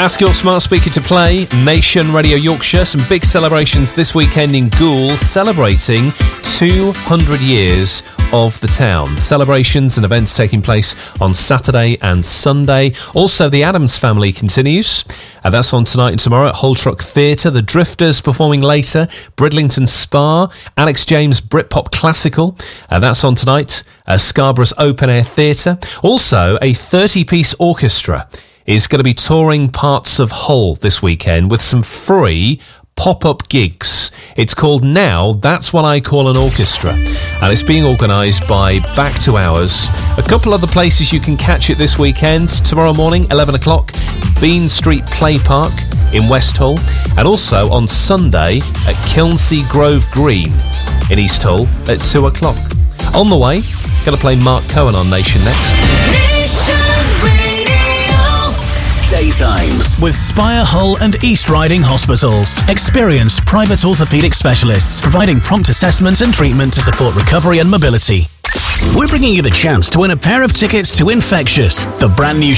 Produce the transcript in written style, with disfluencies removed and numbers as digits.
Ask your smart speaker to play Nation Radio Yorkshire. Some big celebrations this weekend in Goole, celebrating 200 years of the town. Celebrations and events taking place on Saturday and Sunday. Also, the Addams Family continues. That's on tonight and tomorrow at Holtrock Theatre. The Drifters performing later. Bridlington Spa. Alex James Britpop Classical. That's on tonight. Scarborough's Open Air Theatre. Also, a 30-piece orchestra is going to be touring parts of Hull this weekend with some free pop-up gigs. It's called Now That's What I Call an Orchestra, and it's being organised by Back to Hours. A couple other places you can catch it this weekend. Tomorrow morning, 11 o'clock, Bean Street Play Park in West Hull, and also on Sunday at Kilnsea Grove Green in East Hull at 2 o'clock. On the way, going to play Mark Cohen on Nation next. Daytimes with Spire Hull and East Riding Hospitals. Experienced private orthopaedic specialists providing prompt assessment and treatment to support recovery and mobility. We're bringing you the chance to win a pair of tickets to Infectious, the brand new